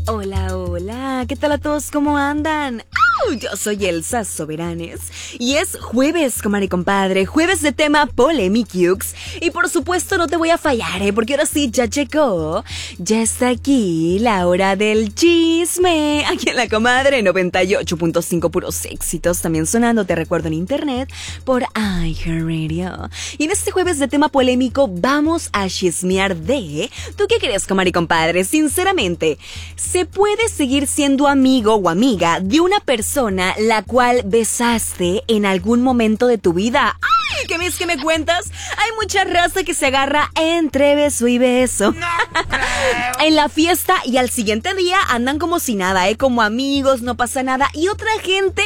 Hola, hola, ¿qué tal a todos? ¿Cómo andan? Yo soy Elsa Soberanes y es jueves, comadre y compadre, jueves de tema Polémicux. Y por supuesto no te voy a fallar, porque ahora sí ya llegó, ya está aquí la hora del chisme. Aquí en la comadre 98.5 puros éxitos, también sonando, te recuerdo, en internet por iHeartRadio. Y en este jueves de tema polémico vamos a chismear de... ¿Tú qué crees, comadre y compadre? Sinceramente, ¿se puede seguir siendo amigo o amiga de una persona la cual besaste en algún momento de tu vida? ¡Ay! ¿Qué me cuentas? Hay mucha raza que se agarra entre beso y beso. No en la fiesta y al siguiente día andan como si nada, como amigos, no pasa nada. Y otra gente